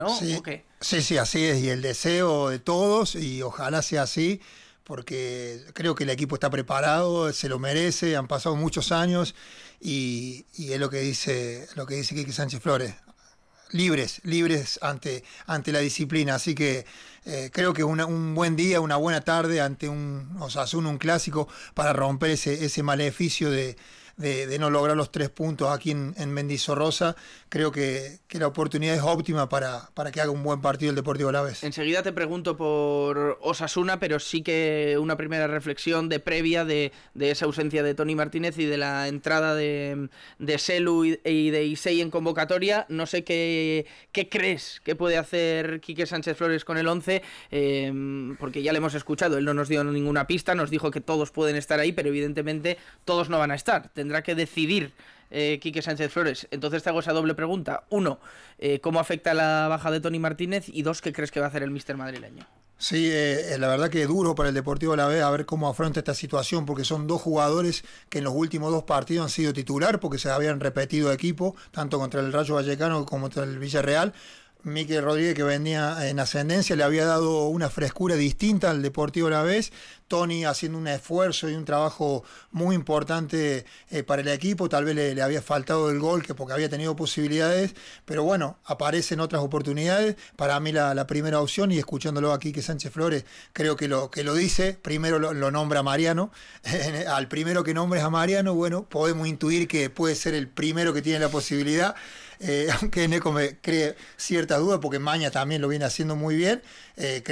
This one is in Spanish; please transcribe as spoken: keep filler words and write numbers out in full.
¿no? Sí, ¿O qué? sí, sí, así es, y el deseo de todos, y ojalá sea así, porque creo que el equipo está preparado, se lo merece, han pasado muchos años, y, y es lo que dice, lo que dice Quique Sánchez Flores, libres, libres ante, ante la disciplina, así que eh, creo que una, un buen día, una buena tarde ante un Osasuna, un clásico, para romper ese, ese maleficio de, de, de no lograr los tres puntos aquí en, en Mendizorroza. Creo que, que la oportunidad es óptima para, para que haga un buen partido el Deportivo Alavés. Enseguida te pregunto por Osasuna, pero sí que una primera reflexión de previa de, de esa ausencia de Toni Martínez y de la entrada de, de Selu y, y de Isei en convocatoria. No sé qué, qué crees que puede hacer Quique Sánchez Flores con el once, eh, porque ya le hemos escuchado, él no nos dio ninguna pista, nos dijo que todos pueden estar ahí, pero evidentemente todos no van a estar. Tendrá que decidir Eh, Quique Sánchez Flores. Entonces te hago esa doble pregunta. Uno, eh, ¿cómo afecta la baja de Toni Martínez? Y dos, ¿qué crees que va a hacer el míster madrileño? Sí, eh, la verdad que es duro para el Deportivo Alavés a ver cómo afronta esta situación, porque son dos jugadores que en los últimos dos partidos han sido titular, porque se habían repetido equipo, tanto contra el Rayo Vallecano como contra el Villarreal. Mikel Rodríguez, que venía en ascendencia, le había dado una frescura distinta al Deportivo Alavés. Toni haciendo un esfuerzo y un trabajo muy importante eh, para el equipo. Tal vez le, le había faltado el gol, que porque había tenido posibilidades, pero bueno, aparecen otras oportunidades. Para mí la, la primera opción, y escuchándolo aquí que Sánchez Flores creo que lo, que lo dice, primero lo, lo nombra a Mariano. Al primero que nombres a Mariano, bueno, podemos intuir que puede ser el primero que tiene la posibilidad. Eh, aunque Neco me cree cierta duda, porque Maña también lo viene haciendo muy bien. Eh,